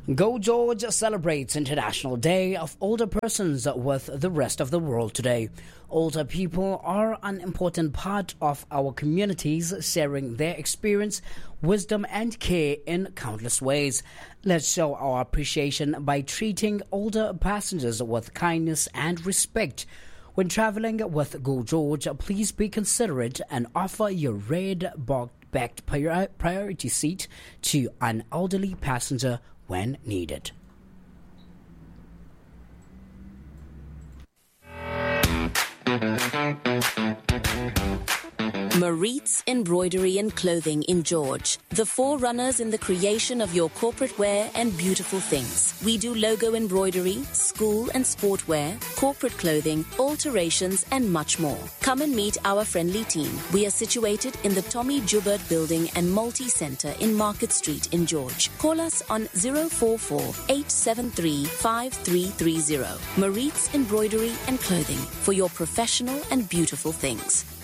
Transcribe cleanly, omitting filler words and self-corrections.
Go George celebrates International Day of Older Persons with the rest of the world today. Older people are an important part of our communities, sharing their experience, wisdom and care in countless ways. Let's show our appreciation by treating older passengers with kindness and respect. When traveling with Go George, please be considerate and offer your red-backed priority seat to an elderly passenger when needed. Maritz Embroidery and Clothing in George, the forerunners in the creation of your corporate wear and beautiful things. We do logo embroidery, school and sportwear, corporate clothing, alterations and much more. Come and meet our friendly team. We are situated in the Tommy Joubert Building and Multi-Centre in Market Street in George. Call us on 044-873-5330. Maritz Embroidery and Clothing for your professional and beautiful things.